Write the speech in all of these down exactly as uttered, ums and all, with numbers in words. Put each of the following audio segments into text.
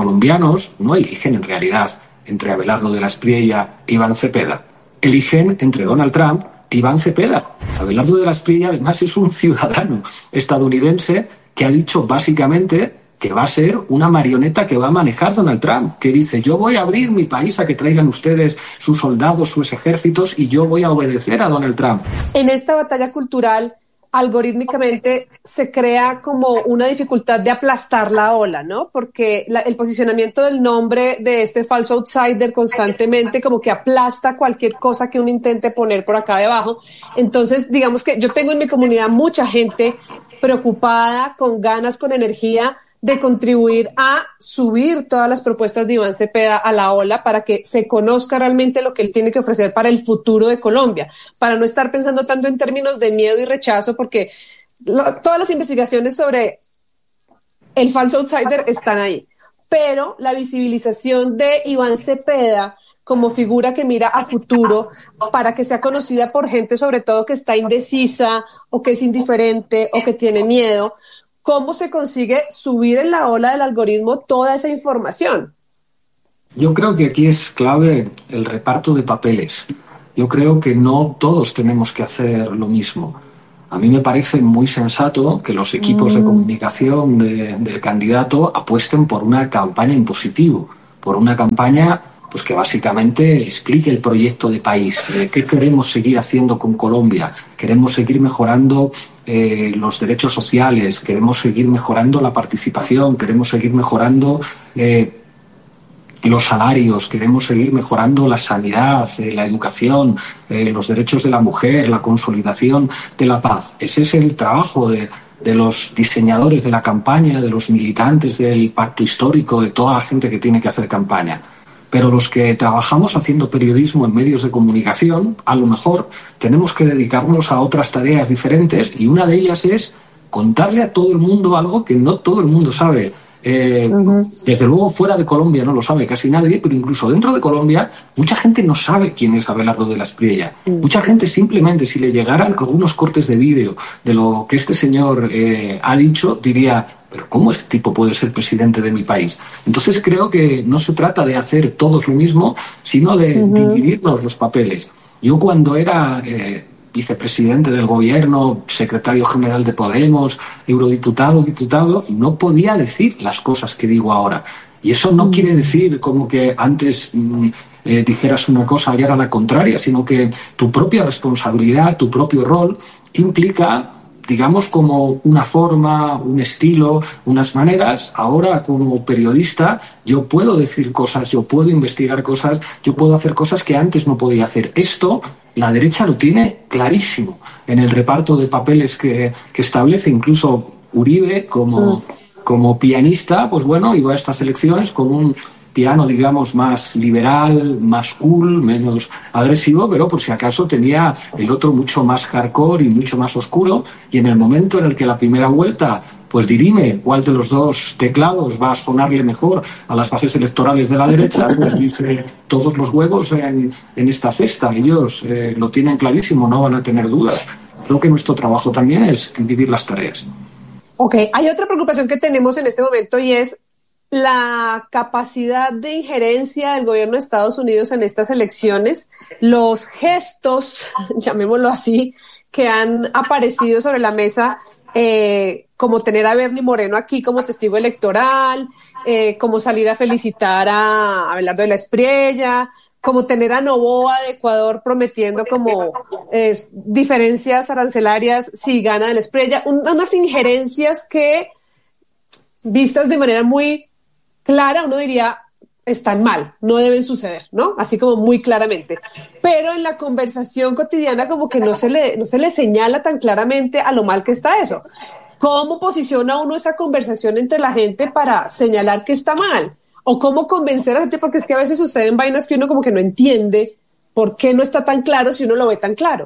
colombianos no eligen en realidad entre Abelardo de la Espriella e Iván Cepeda. Eligen entre Donald Trump e Iván Cepeda. Abelardo de la Espriella, además, es un ciudadano estadounidense que ha dicho básicamente que va a ser una marioneta que va a manejar Donald Trump, que dice: yo voy a abrir mi país a que traigan ustedes sus soldados, sus ejércitos, y yo voy a obedecer a Donald Trump. En esta batalla cultural, algorítmicamente se crea como una dificultad de aplastar la ola, ¿no? Porque la, el posicionamiento del nombre de este falso outsider constantemente como que aplasta cualquier cosa que uno intente poner por acá debajo. Entonces, digamos que yo tengo en mi comunidad mucha gente preocupada, con ganas, con energía de contribuir a subir todas las propuestas de Iván Cepeda a la ola para que se conozca realmente lo que él tiene que ofrecer para el futuro de Colombia, para no estar pensando tanto en términos de miedo y rechazo, porque lo, todas las investigaciones sobre el falso outsider están ahí. Pero la visibilización de Iván Cepeda como figura que mira a futuro para que sea conocida por gente sobre todo que está indecisa o que es indiferente o que tiene miedo, ¿cómo se consigue subir en la ola del algoritmo toda esa información? Yo creo que aquí es clave el reparto de papeles. Yo creo que no todos tenemos que hacer lo mismo. A mí me parece muy sensato que los equipos mm. de comunicación de, del candidato apuesten por una campaña en positivo, por una campaña pues que básicamente explique el proyecto de país. Eh, ¿Qué queremos seguir haciendo con Colombia? Queremos seguir mejorando eh, los derechos sociales, queremos seguir mejorando la participación, queremos seguir mejorando eh, los salarios, queremos seguir mejorando la sanidad, eh, la educación, eh, los derechos de la mujer, la consolidación de la paz. Ese es el trabajo de, de los diseñadores de la campaña, de los militantes del pacto histórico, de toda la gente que tiene que hacer campaña. Pero los que trabajamos haciendo periodismo en medios de comunicación, a lo mejor tenemos que dedicarnos a otras tareas diferentes, y una de ellas es contarle a todo el mundo algo que no todo el mundo sabe. Eh, uh-huh. Desde luego fuera de Colombia no lo sabe casi nadie, pero incluso dentro de Colombia mucha gente no sabe quién es Abelardo de la Espriella. Uh-huh. Mucha gente simplemente, si le llegaran algunos cortes de vídeo de lo que este señor eh, ha dicho, diría: pero ¿cómo este tipo puede ser presidente de mi país? Entonces creo que no se trata de hacer todos lo mismo, sino de uh-huh. dividirnos los papeles. Yo cuando era eh, vicepresidente del gobierno, secretario general de Podemos, eurodiputado, diputado, no podía decir las cosas que digo ahora. Y eso no uh-huh. quiere decir como que antes mmm, eh, dijeras una cosa y ahora la contraria, sino que tu propia responsabilidad, tu propio rol implica, digamos, como una forma, un estilo, unas maneras. Ahora, como periodista, yo puedo decir cosas, yo puedo investigar cosas, yo puedo hacer cosas que antes no podía hacer. Esto, la derecha lo tiene clarísimo en el reparto de papeles que, que establece. Incluso Uribe, como, mm. como pianista, pues bueno, iba a estas elecciones con un piano, digamos, más liberal, más cool, menos agresivo, pero por si acaso tenía el otro mucho más hardcore y mucho más oscuro, y en el momento en el que la primera vuelta pues dirime cuál de los dos teclados va a sonarle mejor a las bases electorales de la derecha, pues dice: todos los huevos en, en esta cesta. Ellos eh, lo tienen clarísimo, no van a tener dudas. Creo que nuestro trabajo también es dividir las tareas. Ok, hay otra preocupación que tenemos en este momento, y es la capacidad de injerencia del gobierno de Estados Unidos en estas elecciones, los gestos, llamémoslo así, que han aparecido sobre la mesa, eh, como tener a Bernie Moreno aquí como testigo electoral, eh, como salir a felicitar a Abelardo de la Espriella, como tener a Noboa de Ecuador prometiendo como eh, diferencias arancelarias si gana de la Espriella, un, unas injerencias que, vistas de manera muy clara, uno diría están mal, no deben suceder, ¿no? Así como muy claramente. Pero en la conversación cotidiana como que no se le, no se le señala tan claramente a lo mal que está eso. ¿Cómo posiciona uno esa conversación entre la gente para señalar que está mal? ¿O cómo convencer a la gente? Porque es que a veces suceden vainas que uno como que no entiende por qué no está tan claro si uno lo ve tan claro.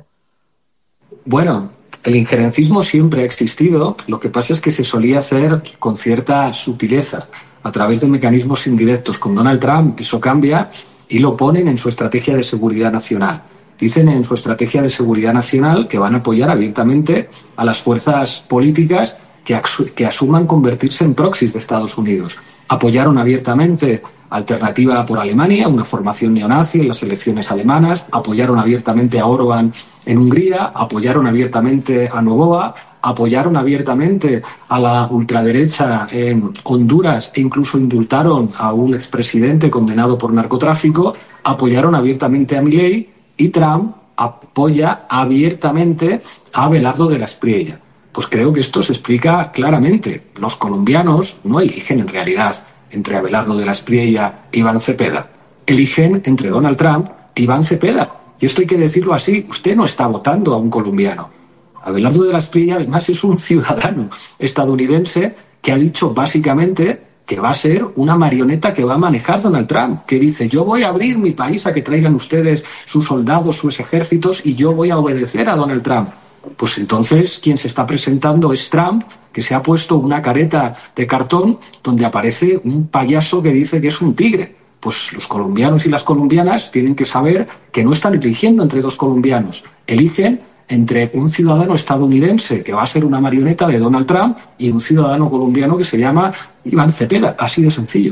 Bueno, el injerencismo siempre ha existido. Lo que pasa es que se solía hacer con cierta sutileza, a través de mecanismos indirectos. Con Donald Trump eso cambia y lo ponen en su estrategia de seguridad nacional. Dicen en su estrategia de seguridad nacional que van a apoyar abiertamente a las fuerzas políticas que, asu- que asuman convertirse en proxies de Estados Unidos. Apoyaron abiertamente Alternativa por Alemania, una formación neonazi en las elecciones alemanas, apoyaron abiertamente a Orbán en Hungría, apoyaron abiertamente a Noboa, apoyaron abiertamente a la ultraderecha en Honduras e incluso indultaron a un expresidente condenado por narcotráfico, apoyaron abiertamente a Milei y Trump apoya abiertamente a Abelardo de la Espriella. Pues creo que esto se explica claramente. Los colombianos no eligen en realidad entre Abelardo de la Espriella e Iván Cepeda. Eligen entre Donald Trump e Iván Cepeda. Y esto hay que decirlo así. Usted no está votando a un colombiano. Abelardo de la Espriella, además, es un ciudadano estadounidense que ha dicho básicamente que va a ser una marioneta que va a manejar Donald Trump, que dice, yo voy a abrir mi país a que traigan ustedes sus soldados, sus ejércitos, y yo voy a obedecer a Donald Trump. Pues entonces quien se está presentando es Trump, que se ha puesto una careta de cartón donde aparece un payaso que dice que es un tigre. Pues los colombianos y las colombianas tienen que saber que no están eligiendo entre dos colombianos, eligen entre un ciudadano estadounidense que va a ser una marioneta de Donald Trump y un ciudadano colombiano que se llama Iván Cepeda, así de sencillo.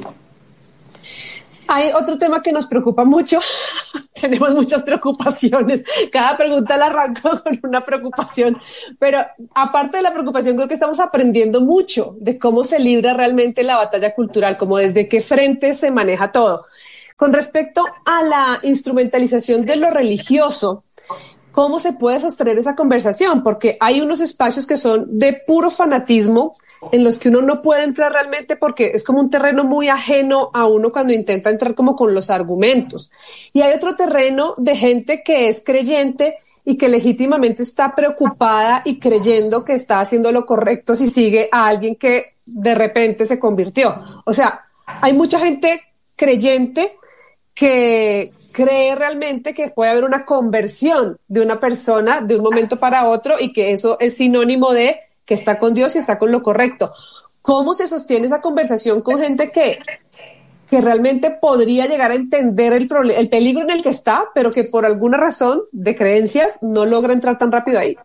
Hay otro tema que nos preocupa mucho. Tenemos muchas preocupaciones. Cada pregunta la arranco con una preocupación. Pero aparte de la preocupación, creo que estamos aprendiendo mucho de cómo se libra realmente la batalla cultural, como desde qué frente se maneja todo. Con respecto a la instrumentalización de lo religioso, ¿cómo se puede sostener esa conversación? Porque hay unos espacios que son de puro fanatismo en los que uno no puede entrar realmente porque es como un terreno muy ajeno a uno cuando intenta entrar como con los argumentos. Y hay otro terreno de gente que es creyente y que legítimamente está preocupada y creyendo que está haciendo lo correcto si sigue a alguien que de repente se convirtió. O sea, hay mucha gente creyente que cree realmente que puede haber una conversión de una persona de un momento para otro y que eso es sinónimo de que está con Dios y está con lo correcto. ¿Cómo se sostiene esa conversación con gente que, que realmente podría llegar a entender el, problem- el peligro en el que está, pero que por alguna razón de creencias no logra entrar tan rápido ahí?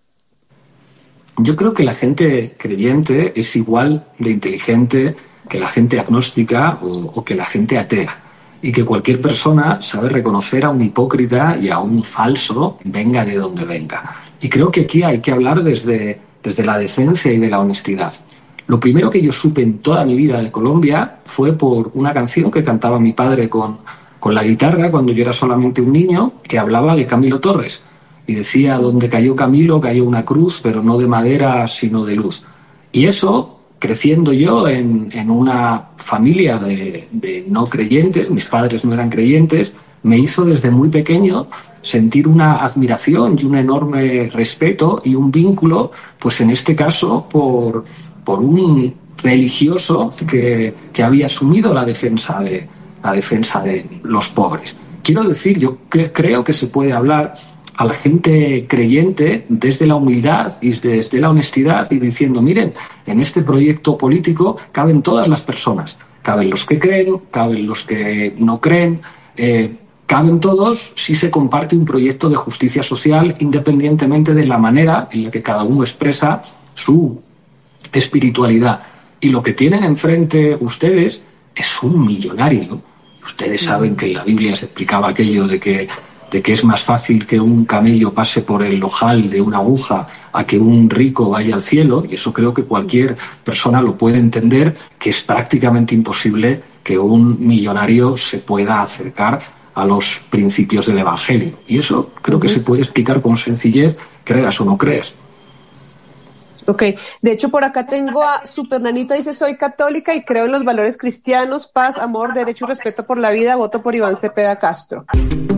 Yo creo que la gente creyente es igual de inteligente que la gente agnóstica o, o que la gente atea. Y que cualquier persona sabe reconocer a un hipócrita y a un falso, venga de donde venga. Y creo que aquí hay que hablar desde, desde la decencia y de la honestidad. Lo primero que yo supe en toda mi vida de Colombia fue por una canción que cantaba mi padre con, con la guitarra cuando yo era solamente un niño, que hablaba de Camilo Torres. Y decía, donde cayó Camilo cayó una cruz, pero no de madera, sino de luz. Y eso, creciendo yo en, en una familia de, de no creyentes, mis padres no eran creyentes, me hizo desde muy pequeño sentir una admiración y un enorme respeto y un vínculo, pues en este caso por, por un religioso que, que había asumido la defensa de, la defensa de los pobres. Quiero decir, yo cre- creo que se puede hablar a la gente creyente desde la humildad y desde la honestidad y diciendo, miren, en este proyecto político caben todas las personas, caben los que creen, caben los que no creen, eh, caben todos si se comparte un proyecto de justicia social independientemente de la manera en la que cada uno expresa su espiritualidad. Y lo que tienen enfrente ustedes es un millonario. Ustedes saben que en la Biblia se explicaba aquello de que de que es más fácil que un camello pase por el ojal de una aguja a que un rico vaya al cielo, y eso creo que cualquier persona lo puede entender, que es prácticamente imposible que un millonario se pueda acercar a los principios del Evangelio. Y eso creo que se puede explicar con sencillez, creas o no creas. Ok, de hecho por acá tengo a Supernanita, dice, soy católica y creo en los valores cristianos, paz, amor, derecho y respeto por la vida, voto por Iván Cepeda Castro.